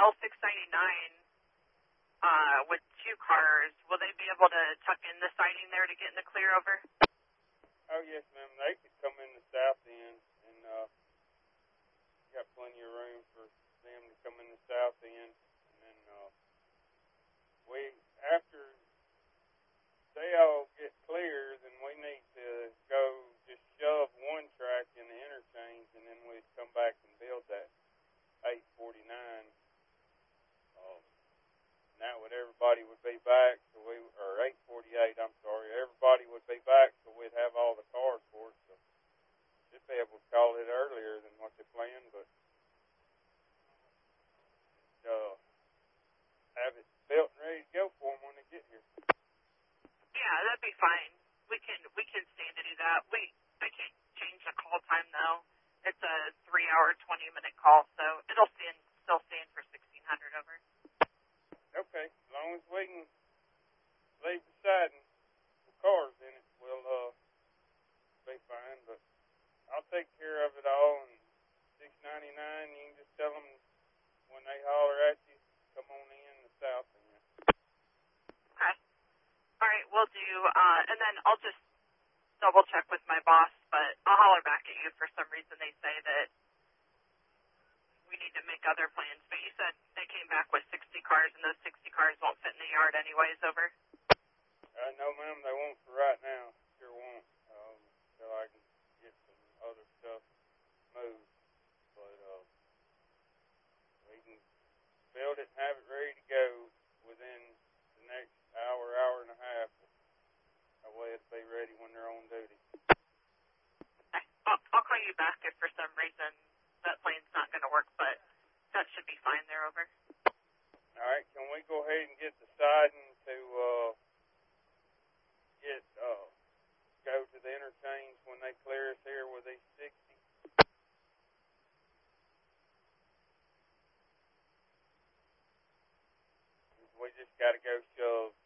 L699 with two cars, will they be able to tuck in the siding there to get in the clear over? Oh, yes, ma'am. They could come in the south end, and got plenty of room for them to come in the south end. And then after they all get clear, then we need to go just shove one track in the interchange, and then we'd come back and build that 849. And that would everybody would be back, or 848. I'm sorry, everybody would be back, so we'd have all the cars for it. So should be able to call it earlier than what they planned, but have it built and ready to go for them when they get here. Yeah, that'd be fine. We can stand to do that. I can't change the call time though. It's a 3-hour, 20-minute call, so it'll still stand for 1600 over. Okay, as long as we can leave the siding with cars in it, we'll be fine. But I'll take care of it all. And 699, you can just tell them when they holler at you, come on in the south end. Okay. All right, we'll do. And then I'll just double check with my boss, but I'll holler back at you if for some reason they say that we need to make other plans. But you said they came back with 60 cars, and those 60 cars won't fit in the yard anyways, over? No, ma'am, they won't for right now. Sure won't, until I can get some other stuff moved. But we can build it and have it ready to go within the next hour and a half. That way it'll be ready when they're on duty. Okay. I'll call you back if for some reason that plane's not going to work, but that should be fine there, over. All right, can we go ahead and get the siding to go to the interchange when they clear us here with these 60? We just got to go shove